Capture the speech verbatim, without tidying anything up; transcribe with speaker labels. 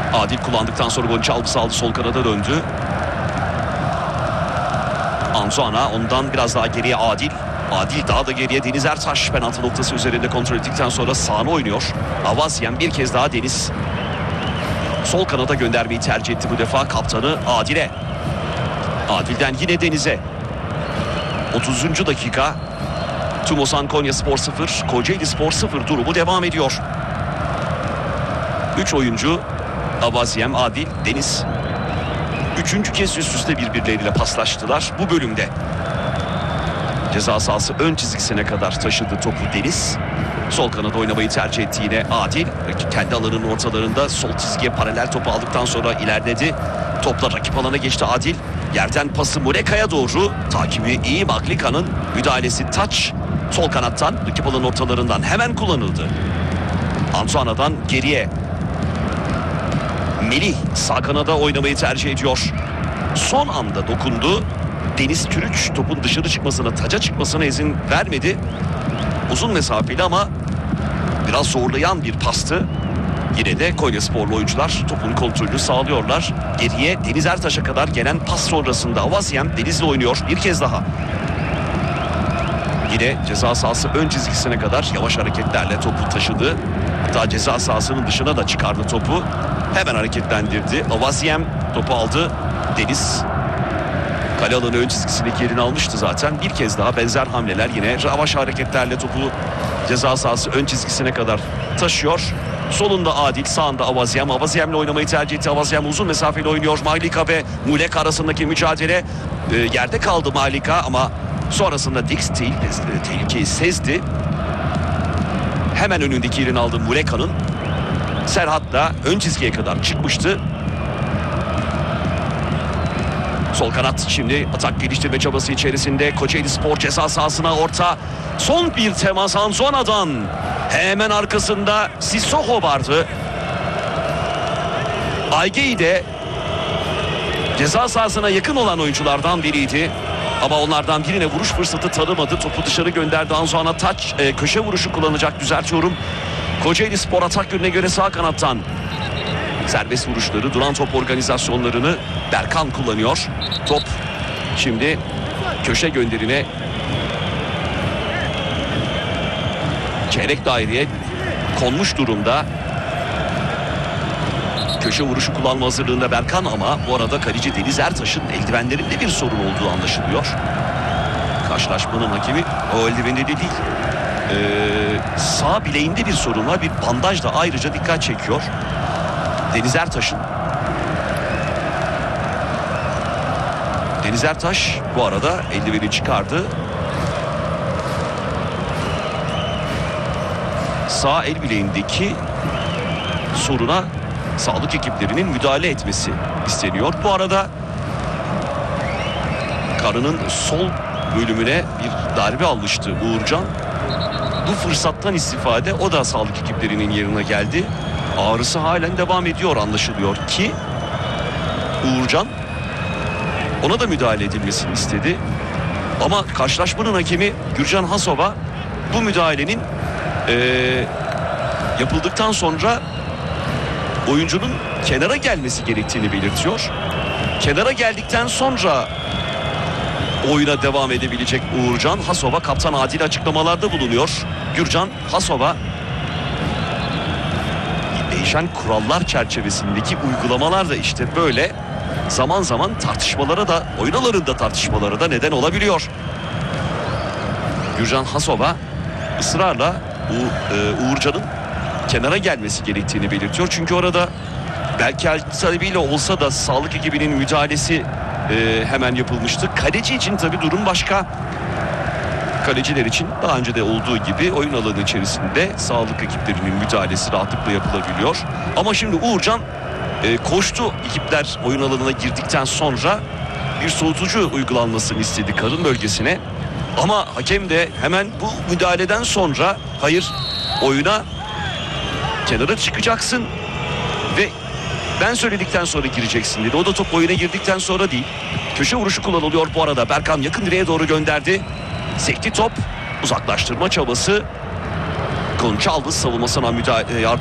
Speaker 1: Adil kullandıktan sonra Gonçalves aldı, sol kanada döndü. Antoana, ondan biraz daha geriye Adil. Adil daha da geriye Deniz Ertaş penaltı noktası üzerinde kontrol ettikten sonra sağına oynuyor. Avazyen bir kez daha Deniz. Sol kanada göndermeyi tercih etti bu defa kaptanı Adil'e. Adil'den yine Deniz'e. otuzuncu dakika. Tumosan Konyaspor sıfır, Kocaelispor sıfır durumu devam ediyor. üç oyuncu Avazyen, Adil, Deniz. Üçüncü kez üst üste birbirleriyle paslaştılar bu bölümde. Ceza sahası ön çizgisine kadar taşıdı topu Deniz. Sol kanada oynamayı tercih etti yine Adil. Kendi alanının ortalarında sol çizgiye paralel topu aldıktan sonra ilerledi. Topla rakip alana geçti Adil. Yerden pası Muleka'ya doğru. Takibi iyi, Maglika'nın müdahalesi taç. Sol kanattan rakip alanın ortalarından hemen kullanıldı. Antoana'dan geriye. Melih sağ kanada oynamayı tercih ediyor. Son anda dokundu. Deniz Türüç topun dışarı çıkmasına, taca çıkmasına izin vermedi. Uzun mesafeli ama biraz zorlayan bir pastı. Yine de Konyasporlu oyuncular topun kontrolünü sağlıyorlar. Geriye Deniz Ertaş'a kadar gelen pas sonrasında Avazyen Deniz'le oynuyor bir kez daha. Yine ceza sahası ön çizgisine kadar yavaş hareketlerle topu taşıdı. Hatta ceza sahasının dışına da çıkardı topu. Hemen hareketlendirdi. Avazyen topu aldı. Deniz kale alanı ön çizgisindeki yerini almıştı zaten. Bir kez daha benzer hamleler, yine yavaş hareketlerle topu ceza sahası ön çizgisine kadar taşıyor. Solunda Adil, sağında Avazyen. Avazyen'le oynamayı tercih etti. Avazyen uzun mesafeli oynuyor. Maglika ve Muleka arasındaki mücadele. E, yerde kaldı Maglika ama sonrasında Dix te tehlikeyi sezdi. Hemen önündeki yerini aldı Muleka'nın. Serhat da ön çizgiye kadar çıkmıştı. Sol kanat şimdi atak geliştirme çabası içerisinde. Kocaelispor ceza sahasına orta. Son bir temas Antoana'dan. Hemen arkasında Sissoko vardı. Aygey de ceza sahasına yakın olan oyunculardan biriydi. Ama onlardan birine vuruş fırsatı tanımadı. Topu dışarı gönderdi. Antoana taç e, köşe vuruşu kullanacak, düzeltiyorum. Kocaelispor atak yönüne göre sağ kanattan. Serbest vuruşları, duran top organizasyonlarını Berkan kullanıyor. Top şimdi köşe gönderine, çeyrek daireye konmuş durumda. Köşe vuruşu kullanma hazırlığında Berkan ama bu arada kaleci Deniz Ertaş'ın eldivenlerinde bir sorun olduğu anlaşılıyor. Karşılaşmanın hakemi o eldiveninde değil. Ee, sağ bileğinde bir sorun var. Bir bandaj da ayrıca dikkat çekiyor. Deniz Ertaş'ın. Deniz Ertaş bu arada eldiveni çıkardı. Sağ el bileğindeki soruna sağlık ekiplerinin müdahale etmesi isteniyor. Bu arada karının sol bölümüne bir darbe almıştı Uğurcan. Bu fırsattan istifade o da sağlık ekiplerinin yerine geldi. Ağrısı halen devam ediyor anlaşılıyor ki Uğurcan ona da müdahale edilmesini istedi. Ama karşılaşmanın hakemi Gürcan Hasova bu müdahalenin ee, yapıldıktan sonra oyuncunun kenara gelmesi gerektiğini belirtiyor. Kenara geldikten sonra oyuna devam edebilecek Uğurcan. Hasova kaptan Adil açıklamalarda bulunuyor. Gürcan Hasova değişen kurallar çerçevesindeki uygulamalar da işte böyle zaman zaman tartışmalara da, oyun alanında tartışmalara da neden olabiliyor. Gürcan Hasova ısrarla U e, Uğurcan'ın kenara gelmesi gerektiğini belirtiyor. Çünkü orada belki talebiyle olsa da sağlık ekibinin müdahalesi e, hemen yapılmıştı. Kaleci için tabii durum başka. Kaleciler için daha önce de olduğu gibi oyun alanı içerisinde sağlık ekiplerinin müdahalesi rahatlıkla yapılabiliyor. Ama şimdi Uğurcan e, koştu, ekipler oyun alanına girdikten sonra bir soğutucu uygulanmasını istedi karın bölgesine. Ama hakem de hemen bu müdahaleden sonra hayır, oyuna kenara çıkacaksın ve ben söyledikten sonra gireceksin dedi. O da top oyuna girdikten sonra değil. Köşe vuruşu kullanılıyor bu arada. Berkan yakın direğe doğru gönderdi. Sekti top. Uzaklaştırma çabası. Gonçalves savunmasına müdahale yardım